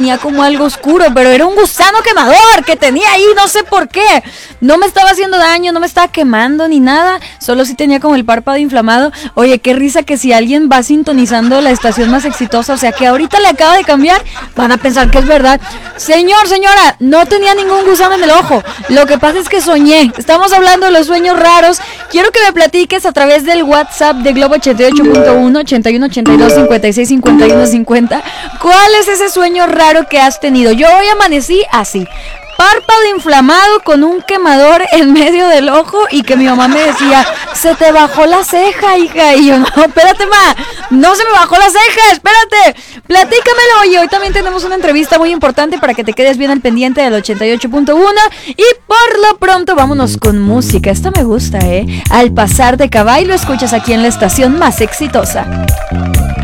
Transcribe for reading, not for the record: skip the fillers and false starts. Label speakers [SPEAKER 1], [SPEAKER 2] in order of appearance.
[SPEAKER 1] tenía como algo oscuro, pero era un gusano quemador que tenía ahí, no sé por qué. No me estaba haciendo daño, no me estaba quemando ni nada, solo sí tenía como el párpado inflamado. Oye, qué risa que si alguien va sintonizando la estación más exitosa, o sea que ahorita le acaba de cambiar, van a pensar que es verdad. Señor, señora, no tenía ningún gusano en el ojo. Lo que pasa es que soñé. Estamos hablando de los sueños raros. Quiero que me platiques a través del WhatsApp de Globo 88.1 81 82 56 51 50. ¿Cuál es ese sueño raro que has tenido? Yo hoy amanecí así. Párpado inflamado con un quemador en medio del ojo y que mi mamá me decía, se te bajó la ceja, hija. Y yo, no, espérate, ma, no se me bajó la ceja, espérate, platícamelo. Y hoy también tenemos una entrevista muy importante para que te quedes bien al pendiente del 88.1. Y por lo pronto vámonos con música. Esta me gusta, Al pasar de caballo, lo escuchas aquí en la estación más exitosa.